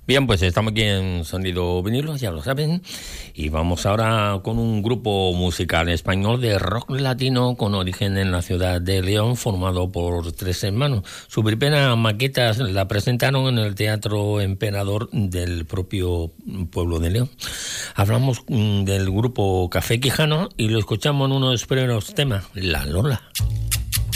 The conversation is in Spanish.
Bien, pues estamos aquí en Sonido Vinilo, ya lo saben, y vamos ahora con un grupo musical español de rock latino con origen en la ciudad de León, formado por 3 hermanos. Su primera maqueta la presentaron en el Teatro Emperador del propio pueblo de León. Hablamos del grupo Café Quijano y lo escuchamos en uno de los primeros temas, La Lola.